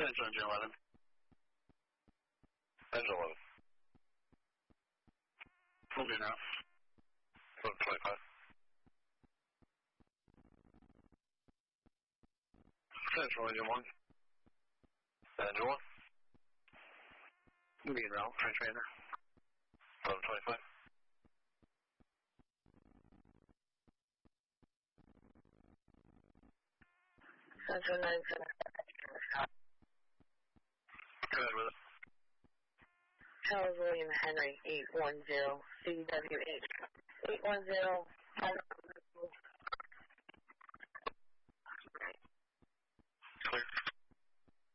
Central engine 11. Engine 11. Moving now. 1125. Central engine 1. Engine 1. Moving around, French Raider. 1125. Central 97. Go ahead with it. Charles William Henry 810 CWH 810